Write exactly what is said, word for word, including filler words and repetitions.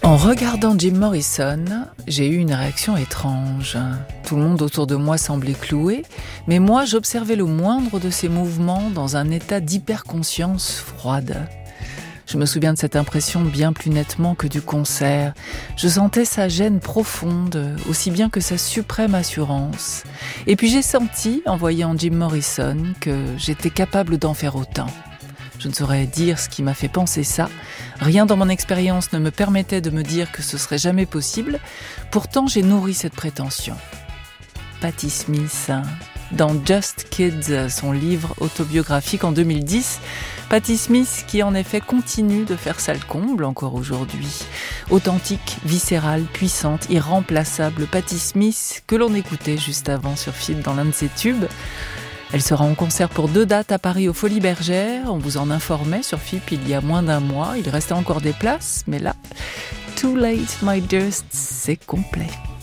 En regardant Jim Morrison, j'ai eu une réaction étrange. Tout le monde autour de moi semblait cloué, mais moi j'observais le moindre de ses mouvements dans un état d'hyperconscience froide. Je me souviens de cette impression bien plus nettement que du concert. Je sentais sa gêne profonde, aussi bien que sa suprême assurance. Et puis j'ai senti, en voyant Jim Morrison, que j'étais capable d'en faire autant. Je ne saurais dire ce qui m'a fait penser ça. Rien dans mon expérience ne me permettait de me dire que ce serait jamais possible. Pourtant, j'ai nourri cette prétention. Patti Smith, dans Just Kids, son livre autobiographique en deux mille dix, Patti Smith qui en effet continue de faire sale comble encore aujourd'hui. Authentique, viscérale, puissante, irremplaçable Patti Smith que l'on écoutait juste avant sur F I B dans l'un de ses tubes. Elle sera en concert pour deux dates à Paris aux Folies Bergères. On vous en informait sur F I P il y a moins d'un mois. Il restait encore des places, mais là, Too Late My Dearest, c'est complet.